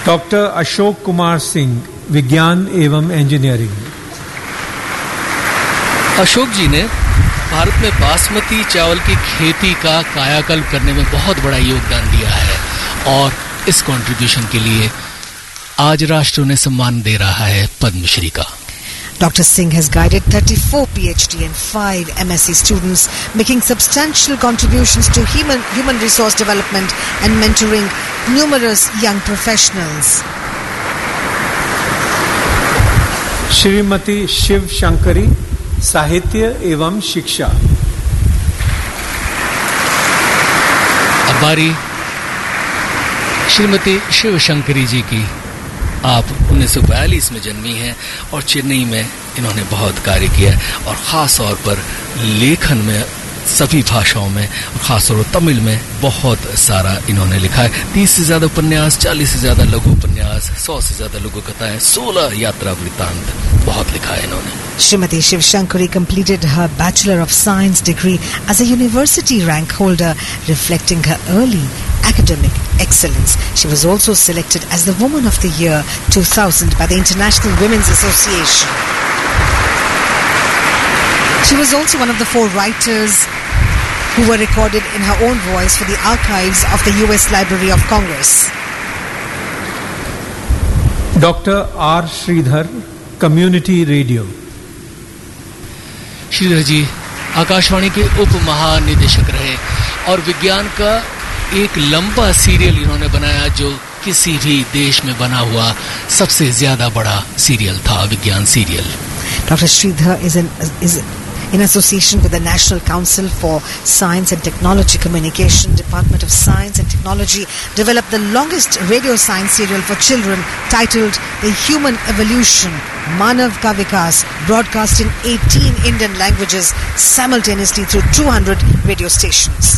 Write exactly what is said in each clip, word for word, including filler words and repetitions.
Doctor Ashok Kumar Singh, विज्ञान एवं engineering. Ashok जी ने भारत में बासमती चावल की खेती का कायाकल्प करने में बहुत बड़ा योगदान दिया है और इस कंट्रीब्यूशन के लिए आज राष्ट्र उन्हें सम्मान दे रहा है पद्मश्री का। Doctor Singh has guided thirty-four PhD and five M S c students, making substantial contributions to human, human resource development and mentoring numerous young professionals. Shrimati Shiv Shankari, साहित्य एवं शिक्षा। अब बारी श्रीमती शिव शंकरी जी की। आप उन्नीस सौ बयालीस में जन्मी हैं और चेन्नई में इन्होंने बहुत कार्य किया है और ख़ास तौर पर लेखन में सभी भाषाओं में और ख़ासतौर पर तमिल में बहुत सारा इन्होंने लिखा है। तीस से ज़्यादा उपन्यास, चालीस से ज़्यादा लघु उपन्यास, सौ से ज़्यादा लघु कथाएं, सोलह यात्रा वृत्तांत बहुत लिखा है इन्होंने। Srimati Shiv Shankari completed her Bachelor of Science degree as a university rank holder, reflecting her early academic excellence. She was also selected as the Woman of the Year two thousand by the International Women's Association. She was also one of the four writers who were recorded in her own voice for the archives of the U S Library of Congress. Doctor R Shridhar, community radio. Shridhar जी आकाशवाणी के उप महानिदेशक रहे और विज्ञान का एक लंबा serial इन्होंने बनाया जो किसी भी देश में बना हुआ सबसे ज्यादा बड़ा सीरियल था, विज्ञान serial. Doctor Sridhar is in, is in association with the National Council for Science and Technology Communication, Department of Science and Technology, developed the longest radio science serial for children titled The Human Evolution, Manav Ka Vikas, broadcast in eighteen Indian languages simultaneously through two hundred radio stations.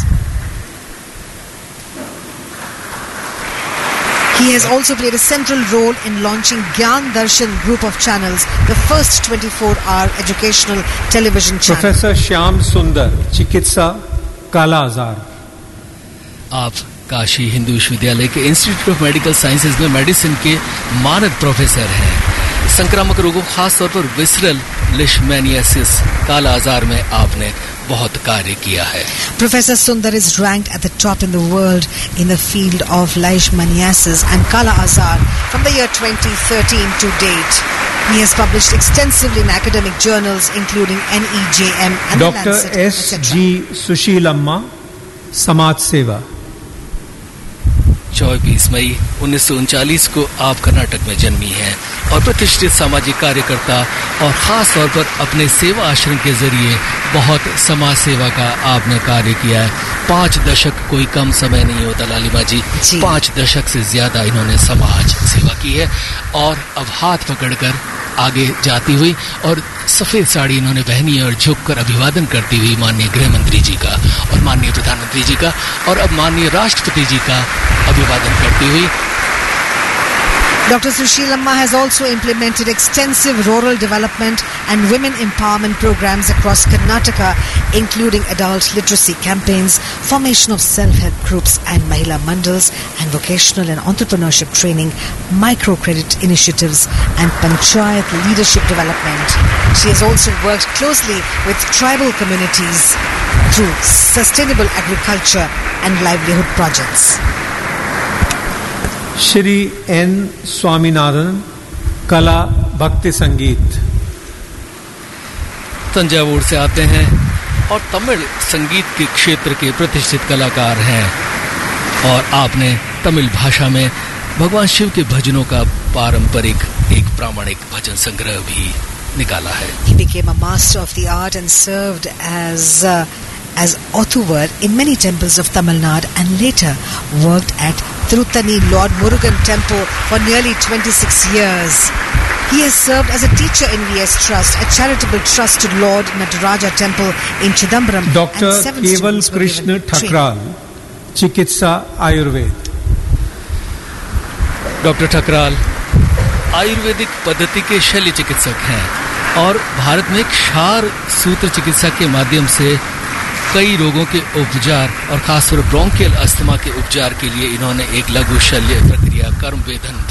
He has also played a central role in launching Gyan Darshan group of channels, the first twenty-four hour educational television channel. Professor Shyam सुंदर, चिकित्सा, काला आजार। आप काशी हिंदू विश्वविद्यालय के institute of medical sciences में medicine के मानद प्रोफेसर हैं। संक्रामक रोगों, खास तौर पर विसरल लिशमैनियासिस, काला आजार में आपने बहुत कार्य किया है। Professor Sundar is ranked at the top in the world in the field of leishmaniasis and kala azar from the year twenty thirteen to date. He has published extensively in academic journals including N E J M and Doctor The Lancet, S G Sushilamma, समाज सेवा। चौबीस मई उन्नीस सौ उनचालीस को आप कर्नाटक में जन्मी हैं और प्रतिष्ठित सामाजिक कार्यकर्ता और खास तौर पर अपने सेवा आश्रम के जरिए बहुत समाज सेवा का आपने कार्य किया है। पांच दशक कोई कम समय नहीं होता लालिमा जी, जी। पांच दशक से ज्यादा इन्होंने समाज सेवा की है और अब हाथ पकड़कर आगे जाती हुई और सफेद साड़ी इन्होंने पहनी और झुककर अभिवादन करती हुई माननीय गृह मंत्री जी का और माननीय प्रधानमंत्री जी का और अब माननीय राष्ट्रपति जी का अभिवादन करती हुई। Doctor Sushilamma has also implemented extensive rural development and women empowerment programs across Karnataka, including adult literacy campaigns, formation of self-help groups and Mahila Mandals, and vocational and entrepreneurship training, microcredit initiatives, and Panchayat leadership development. She has also worked closely with tribal communities through sustainable agriculture and livelihood projects. Shri N Swaminathan, कला भक्ति संगीत। तंजावुर से आते हैं और तमिल संगीत के क्षेत्र के प्रतिष्ठित कलाकार हैं और आपने तमिल भाषा में भगवान शिव के भजनों का पारंपरिक एक प्रामाणिक भजन संग्रह भी निकाला है। He became a master of the art and served as uh, as Othuvar in many temples of Tamil Nadu and later worked at Thiruttani Lord Murugan Temple for nearly twenty-six years. He has served as a teacher in V S Trust, a charitable trust to Lord Nataraja Temple in Chidambaram. Doctor Keval Krishna Thakral, चिकित्सा Ayurveda. Doctor Thakral Ayurvedic पद्धति के शल्य चिकित्सक हैं और भारत में क्षार सूत्र चिकित्सा के माध्यम से कई रोगों के उपचार और खासतौर ब्रोंकियल अस्थमा के उपचार के लिए इन्होंने एक लघु शल्य प्रक्रिया कर्म वेधन